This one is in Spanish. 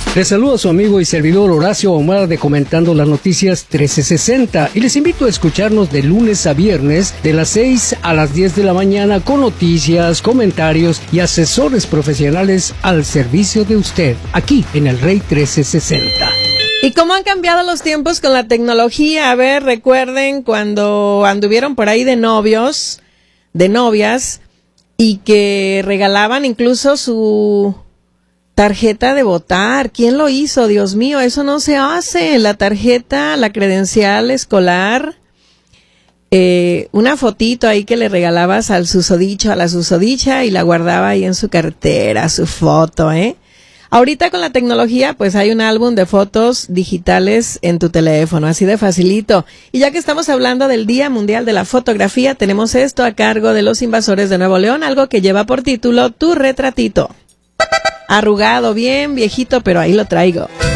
Les saluda a su amigo y servidor Horacio Ahumada de Comentando las Noticias 1360 y les invito a escucharnos de lunes a viernes de las 6 a las 10 de la mañana con noticias, comentarios y asesores profesionales al servicio de usted, aquí en el Rey 1360. ¿Y cómo han cambiado los tiempos con la tecnología? A ver, recuerden cuando anduvieron por ahí de novios, de novias, y que regalaban incluso su tarjeta de votar. ¿Quién lo hizo? Dios mío, eso no se hace. La tarjeta, la credencial escolar, una fotito ahí que le regalabas al susodicho, a la susodicha, y la guardaba ahí en su cartera, su foto, Ahorita con la tecnología, pues hay un álbum de fotos digitales en tu teléfono, así de facilito. Y ya que estamos hablando del Día Mundial de la Fotografía, tenemos esto a cargo de Los Invasores de Nuevo León, algo que lleva por título Tu Retratito. Arrugado, bien viejito, pero ahí lo traigo.